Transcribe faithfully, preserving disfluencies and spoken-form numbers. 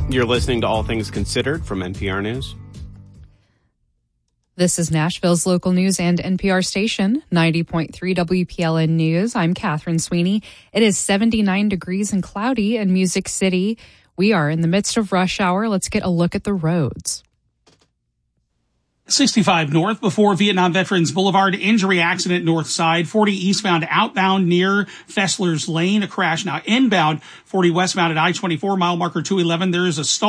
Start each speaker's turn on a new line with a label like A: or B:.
A: You're listening to All Things Considered from N P R News.
B: This is Nashville's local news and N P R station, ninety point three W P L N News. I'm Catherine Sweeney. It is seventy-nine degrees and cloudy in Music City. We are in the midst of rush hour. Let's get a look at the roads.
C: sixty-five north before Vietnam Veterans Boulevard, injury accident north side. forty eastbound outbound near Fessler's Lane, a crash. Now inbound forty westbound at I twenty-four, mile marker two eleven. There is a stall.